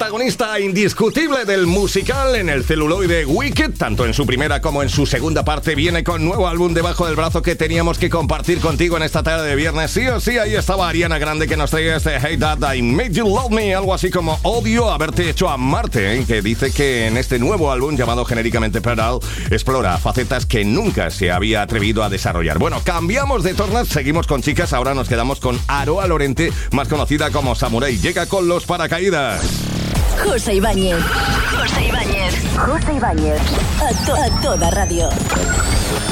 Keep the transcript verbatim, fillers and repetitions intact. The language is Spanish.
protagonista indiscutible del musical en el celuloide Wicked, tanto en su primera como en su segunda parte, viene con nuevo álbum debajo del brazo que teníamos que compartir contigo en esta tarde de viernes. Sí o sí, ahí estaba Ariana Grande, que nos traía este Hey Dad, I Made You Love Me, algo así como odio haberte hecho amarte, ¿eh? Que dice que en este nuevo álbum llamado genéricamente Pearl explora facetas que nunca se había atrevido a desarrollar. Bueno, cambiamos de tornas, seguimos con chicas, ahora nos quedamos con Aroa Lorente, más conocida como Samurai. Llega con Los Paracaídas. José Ibáñez. José Ibáñez. José Ibáñez. A, to- a toda radio.